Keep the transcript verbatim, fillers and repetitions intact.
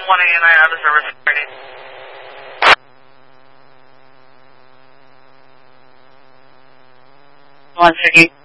one eighty-nine out of service ready. One second.